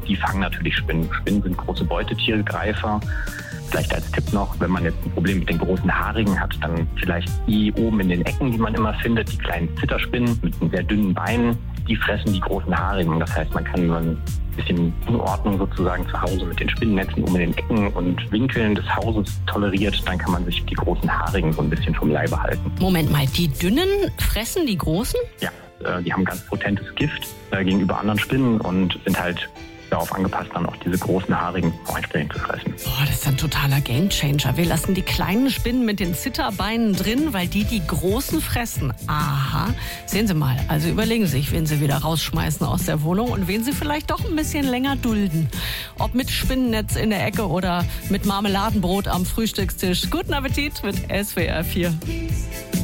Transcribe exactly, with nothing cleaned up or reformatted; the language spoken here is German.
die fangen natürlich Spinnen. Spinnen sind große Beutetiere, Greifer. Vielleicht als Tipp noch, wenn man jetzt ein Problem mit den großen Haarigen hat, dann vielleicht die oben in den Ecken, die man immer findet, die kleinen Zitterspinnen mit sehr dünnen Beinen, die fressen die großen Haarigen. Das heißt, man kann so ein bisschen Unordnung sozusagen zu Hause mit den Spinnennetzen um in den Ecken und Winkeln des Hauses toleriert, dann kann man sich die großen Haarigen so ein bisschen vom Leibe halten. Moment mal, die dünnen fressen die großen? Ja, äh, die haben ganz potentes Gift äh, gegenüber anderen Spinnen und sind halt darauf angepasst, dann auch diese großen Haarigen auch entsprechend zu fressen. Boah, das ist ein totaler Gamechanger. Wir lassen die kleinen Spinnen mit den Zitterbeinen drin, weil die die großen fressen. Aha. Sehen Sie mal, also überlegen Sie sich, wen Sie wieder rausschmeißen aus der Wohnung und wen Sie vielleicht doch ein bisschen länger dulden. Ob mit Spinnennetz in der Ecke oder mit Marmeladenbrot am Frühstückstisch. Guten Appetit mit S W R vier.